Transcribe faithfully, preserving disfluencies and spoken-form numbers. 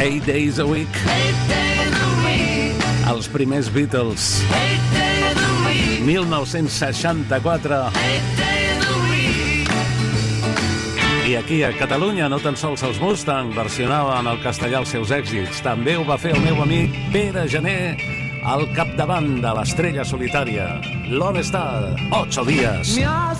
Eight Days a Week. Els primers Beatles. mil nou-cents seixanta-quatre. I aquí a Catalunya no tan sols els Mustang versionaven el castellà els seus èxits, també ho va fer el meu amic Pere Gené al capdavant de l'Estrella Solitària. Lone Star, ocho días.